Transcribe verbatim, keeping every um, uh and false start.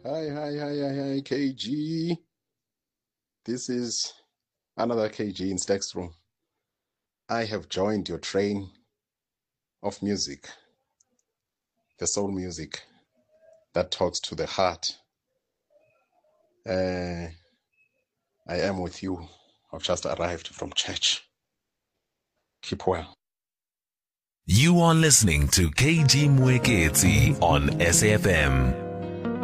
Hi, hi, hi, hi, hi, K G. This is another K G in Stack's room. I have joined your train of music, the soul music that talks to the heart. Uh, I am with you. I've just arrived from church. Keep well. You are listening to K G Mwekezi on S F M.